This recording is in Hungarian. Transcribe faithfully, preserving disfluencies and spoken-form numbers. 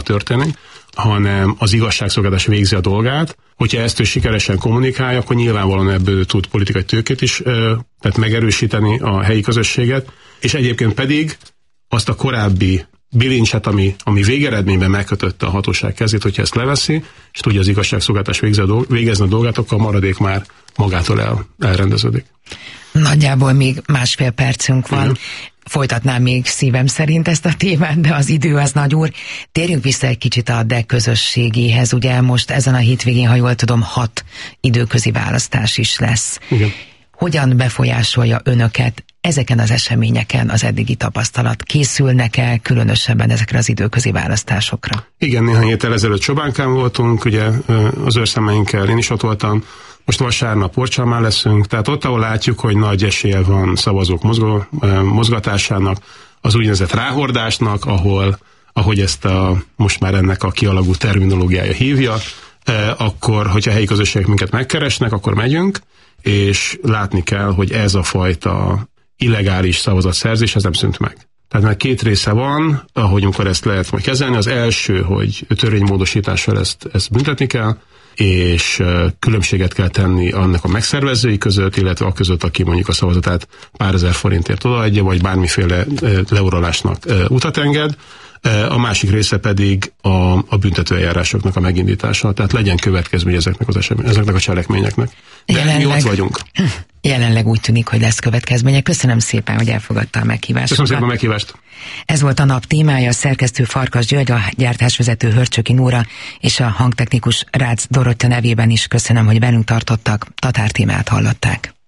történik, hanem az igazságszolgáltatás végzi a dolgát. Hogyha ezt ő sikeresen kommunikálja, akkor nyilvánvalóan ebből tud politikai tőkét is, tehát megerősíteni a helyi közösséget, és egyébként pedig azt a korábbi bilincset, ami, ami végeredményben megkötötte a hatóság kezét, hogyha ezt leveszi, és tudja az igazságszolgáltatás végezni a dolgát, akkor a maradék már magától el, elrendeződik. Nagyjából még másfél percünk van. Igen. Folytatnám még szívem szerint ezt a témát, de az idő az nagy úr. Térjünk vissza egy kicsit a dé e közösségéhez. Ugye most ezen a hétvégén, ha jól tudom, hat időközi választás is lesz. Igen. Hogyan befolyásolja önöket ezeken az eseményeken az eddigi tapasztalat? Készülnek-e különösebben ezekre az időközi választásokra? Igen, néhány héttel ezelőtt Csobánkán voltunk, ugye az őrszemeinkkel, én is ott voltam. Most vasárnap Orcsalmán leszünk, tehát ott, ahol látjuk, hogy nagy esélye van szavazók mozgó, mozgatásának, az úgynevezett ráhordásnak, ahol, ahogy ezt a, most már ennek a kialakult terminológiája hívja, akkor, hogyha a helyi közösségek minket megkeresnek, akkor megyünk, és látni kell, hogy ez a fajta illegális szavazatszerzés, ez nem szűnt meg. Tehát már két része van, ahogy amikor ezt lehet majd kezelni. Az első, hogy törvénymódosítással ezt, ezt büntetni kell, és különbséget kell tenni annak a megszervezői között, illetve a között, aki mondjuk a szavazatát pár ezer forintért odaadja, vagy bármiféle leuralásnak utat enged. A másik része pedig a, a büntetőeljárásoknak a megindítása, tehát legyen következmény ezeknek, az esemény, ezeknek a cselekményeknek. De jelenleg, mi ott vagyunk. Jelenleg úgy tűnik, hogy lesz következménye. Köszönöm szépen, hogy elfogadta a meghívást. Köszönöm szépen a meghívást. Ez volt a nap témája, a szerkesztő Farkas György, a gyártásvezető Hörcsöki Nóra és a hangtechnikus Rácz Dorottya nevében is köszönöm, hogy velünk tartottak. Tatár témát hallották.